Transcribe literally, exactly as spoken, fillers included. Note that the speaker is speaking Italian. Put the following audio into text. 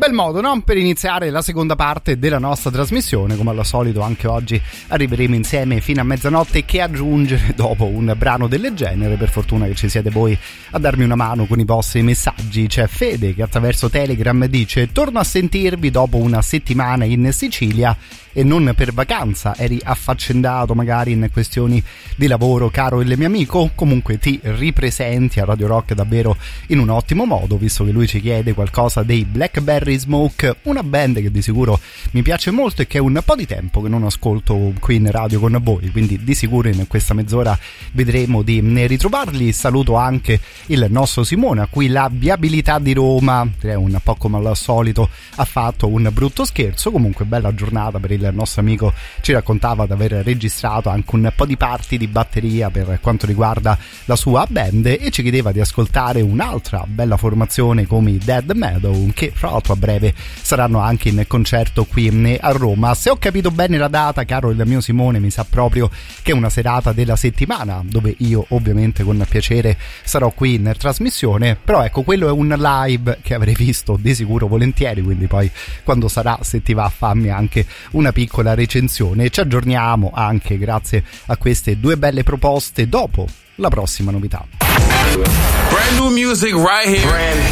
bel modo, no? Per iniziare la seconda parte della nostra trasmissione. Come al solito anche oggi arriveremo insieme fino a mezzanotte, che aggiungere dopo un brano del genere. Per fortuna che ci siete voi a darmi una mano con i vostri messaggi. C'è Fede che attraverso Telegram dice: torno a sentirvi dopo una settimana in Sicilia e non per vacanza, eri affaccendato magari in questioni di lavoro, caro il mio amico. Comunque ti ripresenti a Radio Rock davvero in un ottimo modo, visto che lui ci chiede qualcosa dei Blackberry Smoke, una band che di sicuro mi piace molto e che è un po' di tempo che non ascolto qui in radio con voi, quindi di sicuro in questa mezz'ora vedremo di ritrovarli. Saluto anche il nostro Simone, a cui la viabilità di Roma, direi un po' come al solito, ha fatto un brutto scherzo. Comunque bella giornata per il il nostro amico, ci raccontava di aver registrato anche un po' di parti di batteria per quanto riguarda la sua band e ci chiedeva di ascoltare un'altra bella formazione come i Dead Meadow, che fra l'altro a breve saranno anche in concerto qui a Roma. Se ho capito bene la data, caro il mio Simone, mi sa proprio che è una serata della settimana dove io ovviamente con piacere sarò qui in trasmissione, però ecco, quello è un live che avrei visto di sicuro volentieri, quindi poi quando sarà, se ti va, fammi anche una piccola recensione. Ci aggiorniamo anche grazie a queste due belle proposte dopo la prossima novità. Brand new music right here. Brand